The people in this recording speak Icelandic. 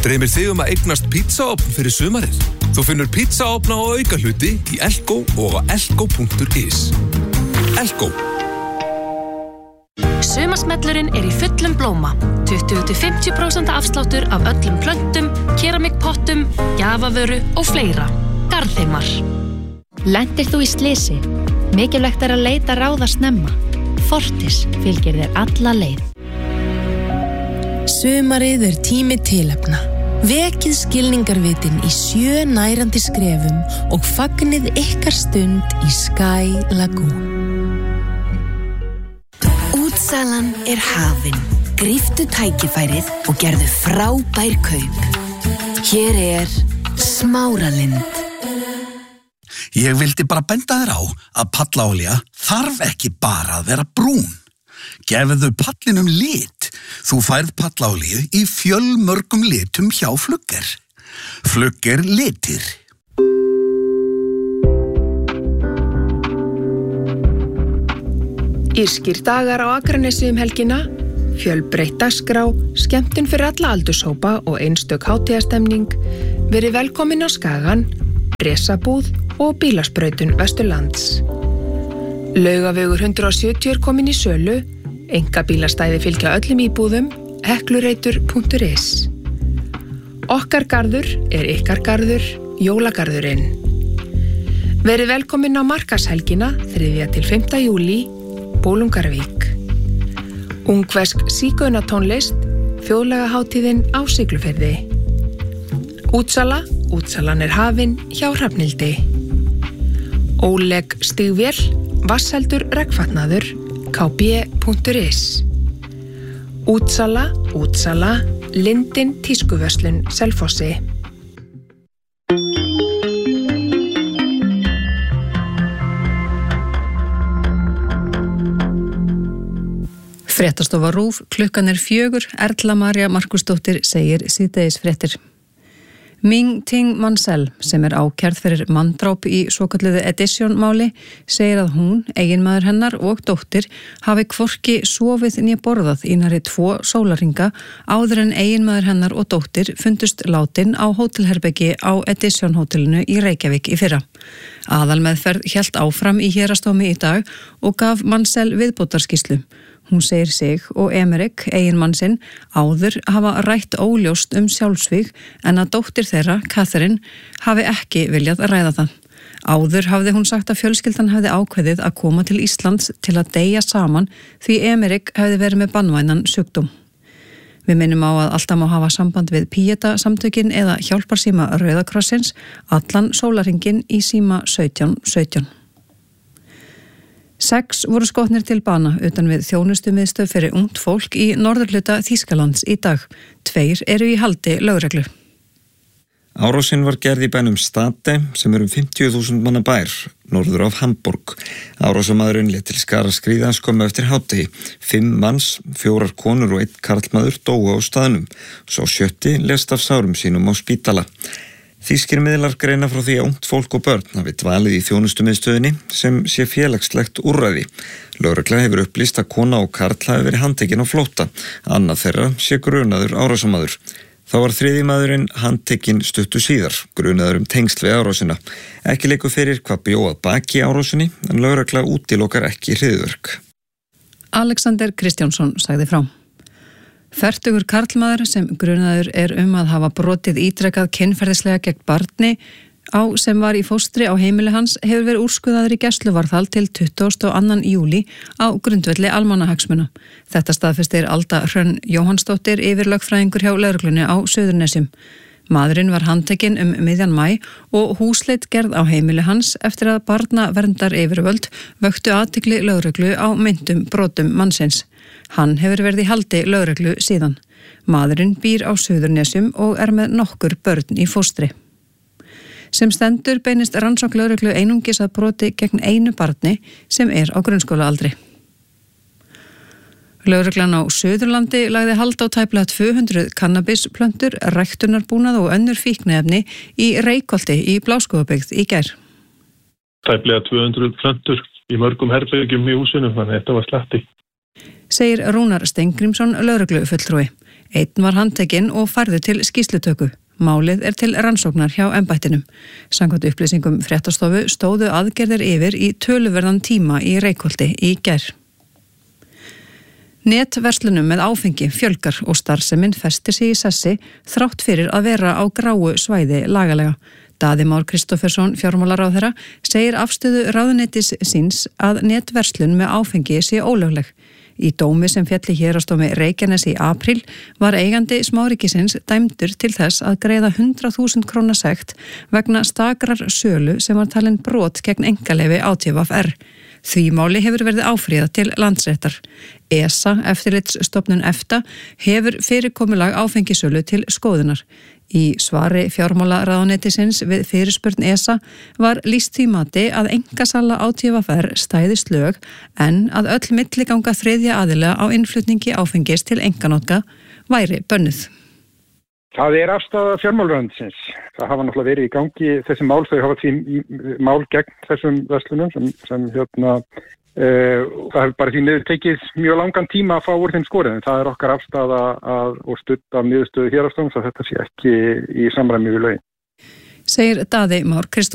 Dreymir þig að eignast pizzaofn fyrir sumarið? Þú finnur pizzaofna og aukahluti í Elko og á elko.is. Elko. Sumarsmellurinn í fullum blóma. 20-50% afsláttur af öllum plöntum, keramikpottum, gjafavöru og fleira. Garðheimar. Lendir þú í slysi? Mikilvægt að leita ráða snemma. Fortis fylgir þér alla leið. Sumarið tími tilefna. Vekið skilningarvitin í 7 nærandi skrefum og fagnið ykkar stund í Sky Lagoon. Útsalan hafin. Gríptu tækifærið og gerðu frábær kaup. Hér Smáralind. Ég vildi bara benda þér á að pallaolía þarf ekki bara að vera brún. Gefðu pallinum lit. Þú færð pallaolíu í fjölmörgum litum hjá Flugger. Flugger litir. Írskir dagar á Akranesi helgina, fjölbreytt dagskrá, skemmtun fyrir alla aldurshópa og einstök hátíðastemning. Verið velkomin á Skagann, Bresabúð og bílasprautun Vesturlands. Laugavegur 170 komin í sölu, einkabílastæði fylgja öllum íbúðum, heklureitur.is. Okkar garður ykkar garður, jólagarðurinn. Verið velkomin á Markaðshelgina 3. til 5. júlí, Bolungarvík. Ungversk sígaunatónlist, þjóðlagahátíðin á Siglufirði. Útsalan hafin hjá Hrafnildi. Óleg stígvél, vatnseldur regnfatnaður, kb.is. Útsala, Lindin tískuverslun Selfossi. Fréttastofa RÚV, klukkan 4, Erla María Markusdóttir segir síðdegisfréttir. Ming Ting Mansell, sem ákærð fyrir manndráp í svokalluðu Edition-máli, segir að hún, eiginmaður hennar og dóttir hafi hvorki sofið né borðað í nærri 2 sólarhringa áður en eiginmaður hennar og dóttir fundust látin á hótelherbergi á Edition-hótelinu í Reykjavík í fyrra. Aðalmeðferð hélt áfram í héraðsdómi í dag og gaf Mansell viðbótarskýrslu. Hún segir sig og Emerick, eiginmann sinn, áður hafa rætt óljóst sjálfsvíg en að dóttir þeirra, Catherine, hafi ekki viljað ræða það. Áður hafði hún sagt að fjölskyldan hefði ákveðið að koma til Íslands til að deyja saman því Emerick hefði verið með banvænan sjúkdóm. Við minnum á að alltaf má hafa samband við Pieta-samtökin eða hjálparsíma Rauða krossins allan sólarhringinn í síma 1717. 6 voru skotnir til bana utan við þjónustumiðstöð fyrir ungt fólk í norðurhluta Þýskalands í dag. 2 eru í haldi lögreglu. Árásin var gerð í bænum Stade sem 50.000 manna bær, norður af Hamburg. Árásamaðurinn lét til skara skríða skömmu eftir hádegi. 5 manns, 4 konur og 1 karlmaður dóu á staðnum. Sá 7. lést af sárum sínum á spítala. Þýskir miðlar greina frá því að ungt fólk og börn hafi dvalið í þjónustumiðstöðinni sem sé félagslegt úrræði. Lögregla hefur upplýst að kona og karl hafi verið handtekinn á flótta. Annað þeirra sé grunaður árásamaður. Þá var 3. maðurinn handtekinn stuttu síðar, grunaður tengsl við árásina. Ekki leikur fyrir hvað bjó að baki árásinni, en lögregla útilokar ekki hryðjuverk. Alexander Kristjánsson sagði frá. Fertugur karlmaður sem grunaður að hafa brotið ítrekað kynferðislega gegn barni sem var í fóstri á heimili hans hefur verið úrskurðaður í gæsluvarðhald til 22. júlí á grundvelli almannahagsmuna. Þetta staðfestir Alda Hrönn Jóhannsdóttir yfirlögfræðingur hjá lögreglunni á Suðurnesjum. Maðurinn var handtekinn miðjan maí og húsleit gerð á heimili hans eftir að barnaverndar yfirvöld vöktu athygli lögreglu á meintum brotum mannsins. Hann hefur verið í haldi lögreglu síðan. Maðurinn býr á Suðurnesjum og með nokkur börn í fóstri. Sem stendur beinist rannsókn lögreglu einungis að broti gegn einu barni sem á grunnskólaaldri. Lögreglan á Suðurlandi lagði hald á tæplega 200 kannabisplöntur, ræktunarbúnað og önnur fíkniefni í Reykholti í Bláskógabyggð í gær. Tæplega 200 plöntur í mörgum herbergjum í húsinu, þannig þetta var slatti. Segir Rúnar Steingrímsson lögreglufulltrúi. Einn var handtekinn og færður til skýrslutöku. Málið til rannsóknar hjá embættinum. Samkvæmt upplýsingum fréttastofu stóðu aðgerðir yfir í töluverðan tíma í Reykholti í gær. Netverslunum með áfengi fjölgar og starfsemin festir sig í sessi þrátt fyrir að vera á gráu svæði lagalega. Daði Már Kristófersson, fjármálaráðherra, segir afstöðu ráðuneytis síns að netverslun með áfengi sé ólögleg. Í dómi sem félli héraðsdómi Reykjanes í apríl var eigandi smáríkisins dæmdur til þess að greiða 100.000 króna sekt vegna stakrar sölu sem var talin brot gegn einkaleyfi ÁTVR. Því máli hefur verið áfríðað til Landsréttar. ESA, eftirlitsstofnun EFTA, hefur fyrirkomulag áfengisölu til skoðunar. Í svari fjármálaráðuneytisins við fyrirspurn ESA var lýst því mati að einkasala ÁTVR stæðist lög en að öll milliganga þriðja aðila á innflutningi áfengis til einkanotka væri bönnuð. Það afstaða fjármálaráðuneytisins. Það hafa náttúrulega verið í gangi þessi mál, þau hafa því mál gegn þessum verslunum sem það hefur bara því miður tekið mjög langan tíma að fá úr þeim skorið, en það okkar afstaða og studd af niðurstöðu héraðsdóms að þetta sé ekki í samræmi við lögin. Segir Daði Már Kristófersson.